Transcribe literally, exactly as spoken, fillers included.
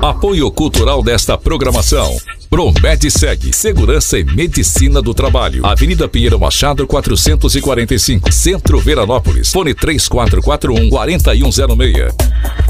Apoio cultural desta programação. ProMedseg, Segurança e Medicina do Trabalho. Avenida Pinheiro Machado, quatrocentos e quarenta e cinco, Centro Veranópolis. Fone três quatro quatro um, quatro um zero seis.